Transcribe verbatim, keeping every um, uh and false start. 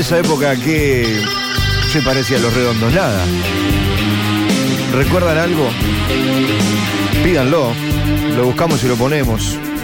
esa época que se parecía a Los Redondos, nada. ¿Recuerdan algo? Pídanlo, lo buscamos y lo ponemos.